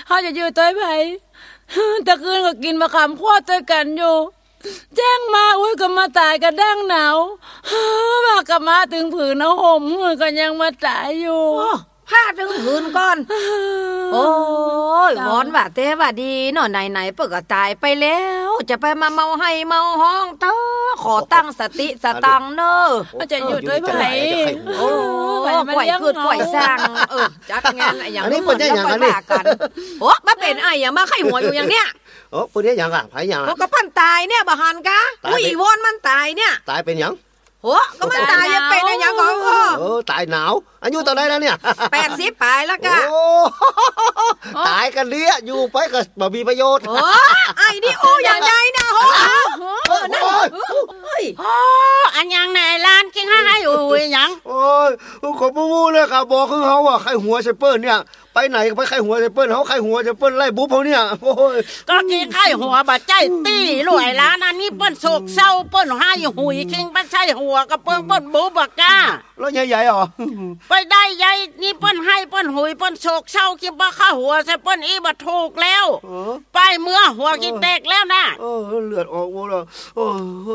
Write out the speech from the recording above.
เขาจะอยู่ตัวไผแต่คืนก็กินมะขามคั่วตัวกันอยู่แจ้งมาอุ้ยก็มาตายกระด้างหนาวว่าก็มาถึงผืนเอาห่มก็ยังมาตายอยู่ผ้าถึงหืนก่อนโอ้ยวอนว่าเต้ว่าดีเนาะไหนๆเปิ่ก็ตายไปแล้วจะไปมาเมาให้เมาห้องเต้อขอตั้งสติสตังเนอะจะอยู่ด้วยไผโอ้ปล่อยพืชปล่อยสร้างจัดงานอย่างนี้เปิ้นได้หยังกันนี่โอ้มาเป็นไอ้อย่ามาไข้หัวอยู่อย่างเนี้ยโอ้เปิ้นได้หยังอ่ะไผหยังก็ปั้นตายเนี่ยบ่หันกะอุ้ยวอนมันตายเนี่ยตายเป็นหยังโหก็มันตายยังเป็นได้ยังก็ตายหนาวอายุเท่าไหร่แล้วเนี่ย 80ปลายแล้วกะโอ้ตายกันเลี้ยอยู่ไปก็บ่มีประโยชน์โอ้ไอ้นี่โอ้อย่างใดนะโหนั่นเฮ้ยอันยังไหนร้านกินให้อยู่หยังโอ้ยขอบ่ฮู้เลยครับบอกคือเฮาอ่ะไข้หัวไชเปิ้ลเนี่ยไปไหนก็ไปไข้หัวไชเปิ้ลเฮาไข้หัวไชเปิ้ลไล่บุ๊บเฮาเนี่ยโอ้ยก็กินไข้หัวบ่ใจตี้รวยร้านอันนี้เปิ้นโศกเศร้าเปิ้นให้หุยคิงบ่ใช่หัวก็เปิ้นบุ๊บบ่กล้าแล้วใหญ่ๆอ๋อไปได้ใหญ่นี่เปิ้นให้เปิ้นหุยเปิ้นโศกเศร้ากินบ่เข้าหัวใส่เปิ้นอีบ่ถูกแล้วไปเมื่อหัวกินแตกแล้วนะเลือดออกหมดแล้ว